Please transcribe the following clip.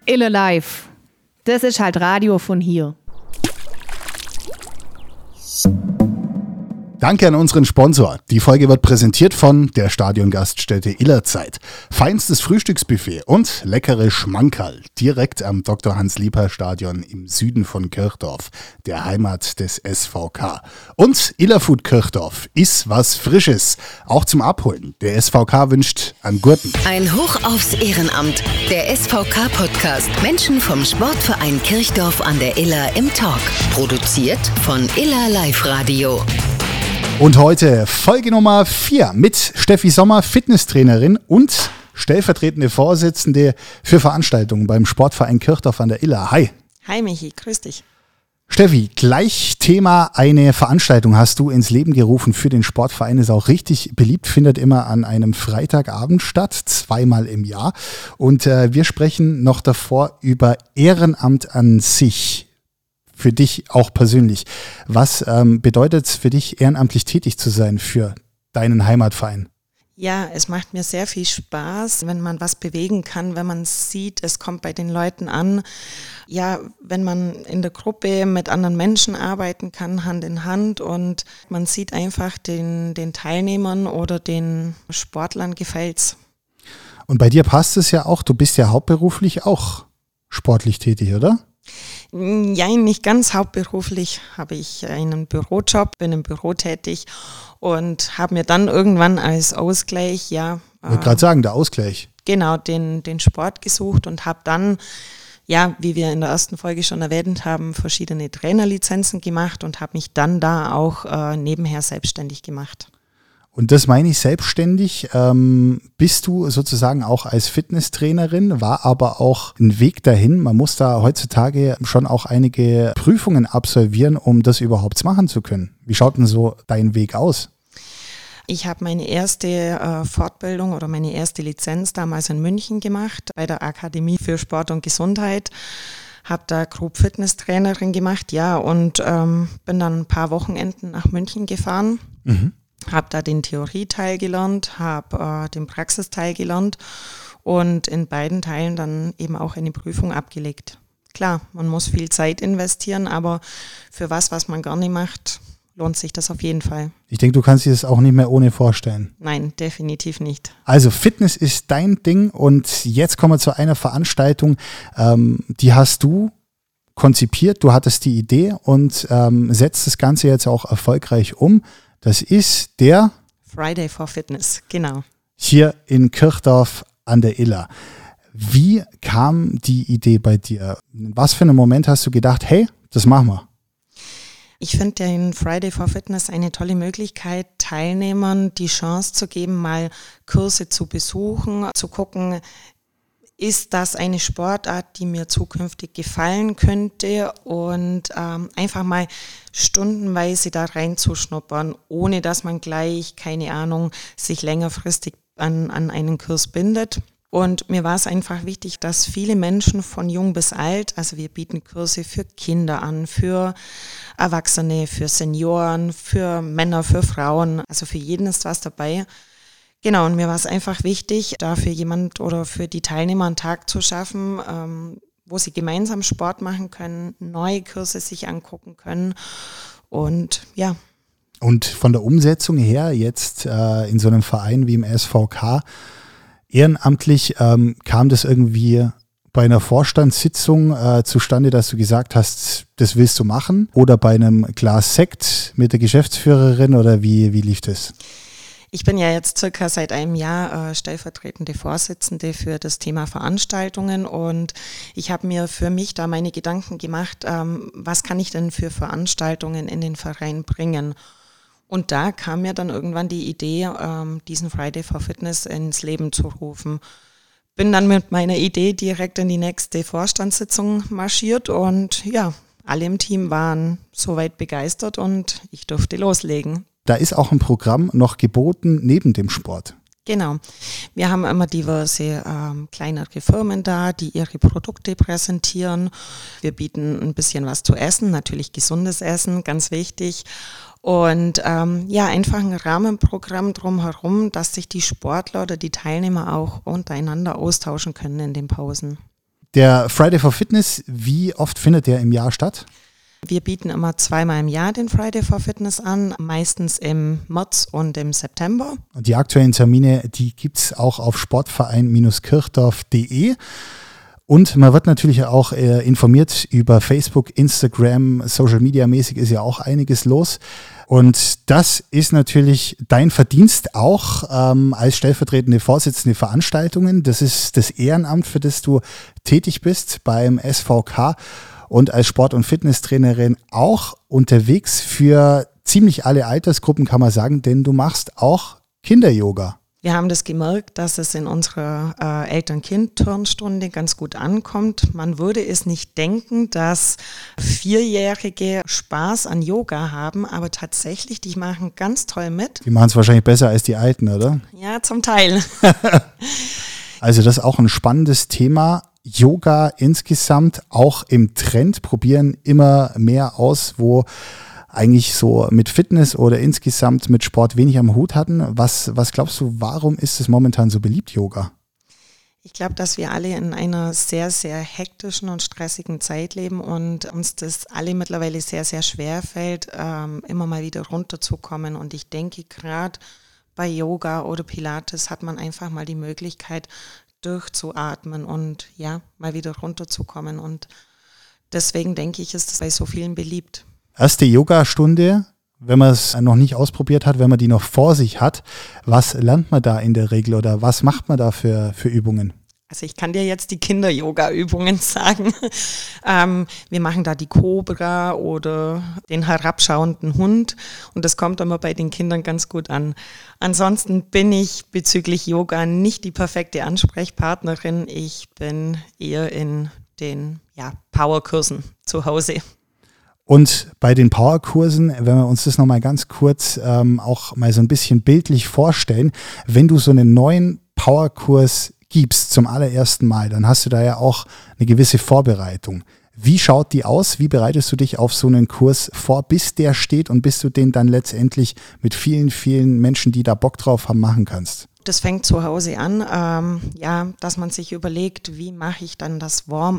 Ille Live. Das ist halt Radio von hier. Danke an unseren Sponsor. Die Folge wird präsentiert von der Stadiongaststätte Illerzeit. Feinstes Frühstücksbuffet und leckere Schmankerl direkt am Dr. Hans-Lieper-Stadion im Süden von Kirchdorf, der Heimat des SVK. Und Illerfood Kirchdorf ist was Frisches, auch zum Abholen. Der SVK wünscht an Gurten. Ein Hoch aufs Ehrenamt. Der SVK-Podcast. Menschen vom Sportverein Kirchdorf an der Iller im Talk. Produziert von Iller Live Radio. Und heute Folge Nummer 4 mit Steffi Sommer, Fitnesstrainerin und stellvertretende Vorsitzende für Veranstaltungen beim Sportverein Kirchdorf an der Iller. Hi. Hi Michi, grüß dich. Steffi, gleich Thema, eine Veranstaltung hast du ins Leben gerufen für den Sportverein, ist auch richtig beliebt, findet immer an einem Freitagabend statt, 2-mal im Jahr. Und wir sprechen noch davor über Ehrenamt an sich. Für dich auch persönlich. Was bedeutet es für dich, ehrenamtlich tätig zu sein für deinen Heimatverein? Ja, es macht mir sehr viel Spaß, wenn man was bewegen kann, wenn man sieht, es kommt bei den Leuten an. Ja, wenn man in der Gruppe mit anderen Menschen arbeiten kann, Hand in Hand, und man sieht einfach den Teilnehmern oder den Sportlern gefällt's. Und bei dir passt es ja auch, du bist ja hauptberuflich auch sportlich tätig, oder? Ja, nicht ganz hauptberuflich, habe ich einen Bürojob, bin im Büro tätig und habe mir dann irgendwann als Ausgleich, ich wollte gerade sagen, der Ausgleich. Genau, den Sport gesucht und habe dann, ja, wie wir in der ersten Folge schon erwähnt haben, verschiedene Trainerlizenzen gemacht und habe mich dann da auch nebenher selbstständig gemacht. Und das meine ich selbstständig. Bist du sozusagen auch als Fitnesstrainerin, war aber auch ein Weg dahin. Man muss da heutzutage schon auch einige Prüfungen absolvieren, um das überhaupt machen zu können. Wie schaut denn so dein Weg aus? Ich habe meine erste Fortbildung oder meine erste Lizenz damals in München gemacht, bei der Akademie für Sport und Gesundheit. Habe da Group Fitnesstrainerin gemacht, ja, und bin dann ein paar Wochenenden nach München gefahren. Mhm. Habe da den Theorieteil gelernt, habe den Praxisteil gelernt und in beiden Teilen dann eben auch eine Prüfung abgelegt. Klar, man muss viel Zeit investieren, aber für was man gerne macht, lohnt sich das auf jeden Fall. Ich denke, du kannst dir das auch nicht mehr ohne vorstellen. Nein, definitiv nicht. Also Fitness ist dein Ding und jetzt kommen wir zu einer Veranstaltung, die hast du konzipiert, du hattest die Idee und setzt das Ganze jetzt auch erfolgreich um. Das ist der Friday for Fitness, genau. Hier in Kirchdorf an der Iller. Wie kam die Idee bei dir? In was für einem Moment hast du gedacht, hey, das machen wir? Ich finde den Friday for Fitness eine tolle Möglichkeit, Teilnehmern die Chance zu geben, mal Kurse zu besuchen, zu gucken, ist das eine Sportart, die mir zukünftig gefallen könnte, und einfach mal stundenweise da reinzuschnuppern, ohne dass man gleich, keine Ahnung, sich längerfristig an einen Kurs bindet. Und mir war es einfach wichtig, dass viele Menschen von jung bis alt, also wir bieten Kurse für Kinder an, für Erwachsene, für Senioren, für Männer, für Frauen, also für jeden ist was dabei. Genau, und mir war es einfach wichtig, da für jemand oder für die Teilnehmer einen Tag zu schaffen, wo sie gemeinsam Sport machen können, neue Kurse sich angucken können und ja. Und von der Umsetzung her jetzt in so einem Verein wie im SVK, ehrenamtlich, kam das irgendwie bei einer Vorstandssitzung zustande, dass du gesagt hast, das willst du machen? Oder bei einem Glas Sekt mit der Geschäftsführerin oder wie lief das? Ich bin ja jetzt circa seit einem Jahr stellvertretende Vorsitzende für das Thema Veranstaltungen, und ich habe mir für mich da meine Gedanken gemacht, was kann ich denn für Veranstaltungen in den Verein bringen? Und da kam mir dann irgendwann die Idee, diesen Friday for Fitness ins Leben zu rufen. Bin dann mit meiner Idee direkt in die nächste Vorstandssitzung marschiert und ja, alle im Team waren soweit begeistert und ich durfte loslegen. Da ist auch ein Programm noch geboten neben dem Sport. Genau. Wir haben immer diverse kleinere Firmen da, die ihre Produkte präsentieren. Wir bieten ein bisschen was zu essen, natürlich gesundes Essen, ganz wichtig. Und einfach ein Rahmenprogramm drumherum, dass sich die Sportler oder die Teilnehmer auch untereinander austauschen können in den Pausen. Der Friday for Fitness, wie oft findet der im Jahr statt? Wir bieten immer 2-mal im Jahr den Friday for Fitness an, meistens im März und im September. Und die aktuellen Termine, die gibt es auch auf sportverein-kirchdorf.de. Und man wird natürlich auch informiert über Facebook, Instagram, Social Media mäßig ist ja auch einiges los. Und das ist natürlich dein Verdienst auch als stellvertretende Vorsitzende Veranstaltungen. Das ist das Ehrenamt, für das du tätig bist beim SVK und als Sport- und Fitnesstrainerin auch unterwegs für ziemlich alle Altersgruppen, kann man sagen, denn du machst auch Kinder-Yoga. Wir haben das gemerkt, dass es in unserer Eltern-Kind-Turnstunde ganz gut ankommt. Man würde es nicht denken, dass 4-Jährige Spaß an Yoga haben, aber tatsächlich, die machen ganz toll mit. Die machen es wahrscheinlich besser als die Alten, oder? Ja, zum Teil. Also das ist auch ein spannendes Thema. Yoga insgesamt auch im Trend, probieren immer mehr aus, wo eigentlich so mit Fitness oder insgesamt mit Sport wenig am Hut hatten. Was glaubst du, warum ist es momentan so beliebt, Yoga? Ich glaube, dass wir alle in einer sehr, sehr hektischen und stressigen Zeit leben und uns das alle mittlerweile sehr, sehr schwer fällt, immer mal wieder runterzukommen. Und ich denke, gerade bei Yoga oder Pilates hat man einfach mal die Möglichkeit, durchzuatmen und ja, mal wieder runterzukommen. Und deswegen denke ich, ist es bei so vielen beliebt. Erste Yoga-Stunde, wenn man es noch nicht ausprobiert hat, wenn man die noch vor sich hat, was lernt man da in der Regel oder was macht man da für Übungen? Also ich kann dir jetzt die Kinder-Yoga-Übungen sagen. Wir machen da die Cobra oder den herabschauenden Hund und das kommt immer bei den Kindern ganz gut an. Ansonsten bin ich bezüglich Yoga nicht die perfekte Ansprechpartnerin. Ich bin eher in den Powerkursen zu Hause. Und bei den Powerkursen, wenn wir uns das nochmal ganz kurz auch mal so ein bisschen bildlich vorstellen, wenn du so einen neuen Powerkurs gibst zum allerersten Mal, dann hast du da ja auch eine gewisse Vorbereitung. Wie schaut die aus? Wie bereitest du dich auf so einen Kurs vor, bis der steht und bis du den dann letztendlich mit vielen, vielen Menschen, die da Bock drauf haben, machen kannst? Das fängt zu Hause an, dass man sich überlegt, wie mache ich dann das Warm